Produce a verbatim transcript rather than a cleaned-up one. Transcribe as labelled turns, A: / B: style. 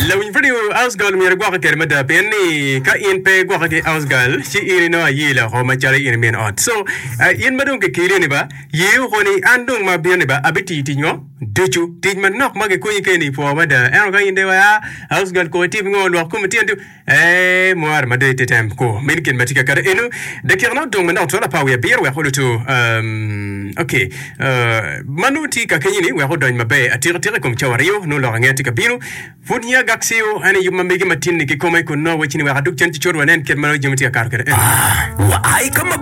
A: لو ينفريو أوزغال ميرغوا كلمة دا بيني كإن بيغوا كي أوزغال شيء إنه يلا هو ما جاري إن مين أود so إن بدون كيري نبا يو هوني أندون ما بيان نبا أبتي تينيو دجو تيج من نوك ما كوني كني فوا مدا أنا كاين دوا أوزغال كوتي بينو لو كم تيندو إيه موار ما ده تتم كو من كن ماتيكا كار إنه دكيرنا دون من أوتولا باوي بير ويقولوا تو أوكي منوتي ككيني ويقولوا ما بي أتير تير كم تشواريو نو لورانيتي كبيرو فونيا غاكسيو أنا يوم ما بيجي ماتين نكى كومي كنا وجهني وعدوك جنتي شور ونن كرمال جمتي كاركر
B: ah wa ai kama